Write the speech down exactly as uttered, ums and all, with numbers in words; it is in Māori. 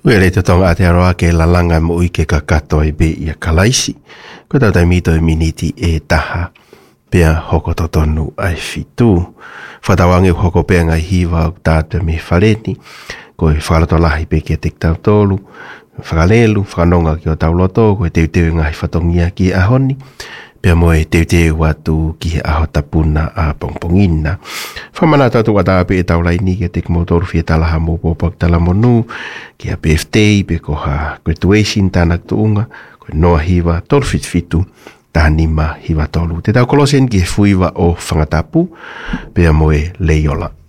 Uele te tonga Aotearoa ke la langa mo i ke kakato i be i a kalaisi. Ko tau tai mito i miniti e taha. Pea hoko totonu ai fitu. Whatawangi hoko pea ngai hiwa au tātua me whareni. Ko i whakarato lahi pe ke tek tau tolu. Whakalelu, whakanonga ki o tau loto. Ko i teu teu ngai whatongia ki ahoni. Pea moe teu teu watu ki aho tapuna a pongpongina. Whamana tatu watape e taulai ni ke tek motoru fia talaha mo popak talamonu. Ki a P F T pe ko ha graduation tanak tuunga. Ko noa hiwa tolu fitfitu. Tahanima hiwa tolu. Te tau kolosien ki fuiwa o whangatapu. Pea moe leiola.